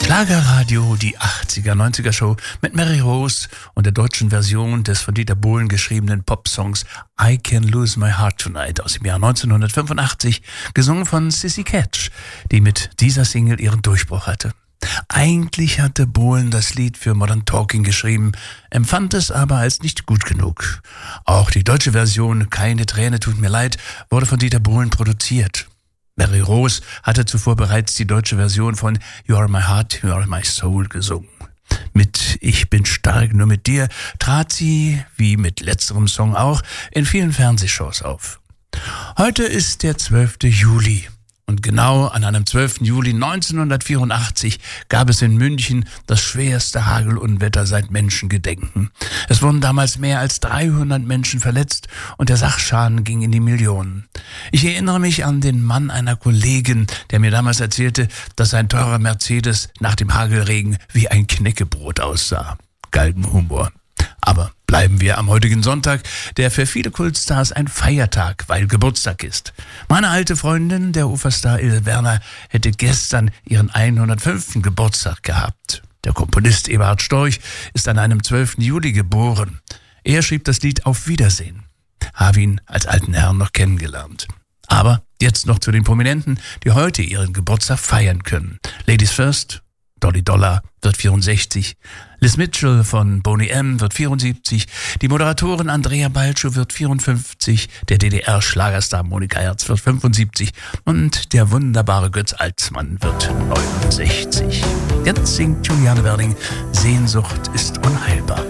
Schlagerradio, die 80er, 90er Show mit Mary Rose und der deutschen Version des von Dieter Bohlen geschriebenen Popsongs I Can Lose My Heart Tonight aus dem Jahr 1985, gesungen von Sissy Catch, die mit dieser Single ihren Durchbruch hatte. Eigentlich hatte Bohlen das Lied für Modern Talking geschrieben, empfand es aber als nicht gut genug. Auch die deutsche Version Keine Träne tut mir leid wurde von Dieter Bohlen produziert. Mary Rose hatte zuvor bereits die deutsche Version von You Are My Heart, You Are My Soul gesungen. Mit Ich bin stark nur mit dir trat sie, wie mit letzterem Song auch, in vielen Fernsehshows auf. Heute ist der 12. Juli. Und genau an einem 12. Juli 1984 gab es in München das schwerste Hagelunwetter seit Menschengedenken. Es wurden damals mehr als 300 Menschen verletzt und der Sachschaden ging in die Millionen. Ich erinnere mich an den Mann einer Kollegin, der mir damals erzählte, dass sein teurer Mercedes nach dem Hagelregen wie ein Knäckebrot aussah. Galgenhumor. Aber bleiben wir am heutigen Sonntag, der für viele Kultstars ein Feiertag, weil Geburtstag ist. Meine alte Freundin, der Uferstar Ilse Werner, hätte gestern ihren 105. Geburtstag gehabt. Der Komponist Eberhard Storch ist an einem 12. Juli geboren. Er schrieb das Lied Auf Wiedersehen. Habe ihn als alten Herrn noch kennengelernt. Aber jetzt noch zu den Prominenten, die heute ihren Geburtstag feiern können. Ladies first. Dolly Dollar wird 64, Liz Mitchell von Boney M. wird 74, die Moderatorin Andrea Balcsó wird 54, der DDR-Schlagerstar Monika Herz wird 75 und der wunderbare Götz Alsmann wird 69. Jetzt singt Juliane Werding, Sehnsucht ist unheilbar.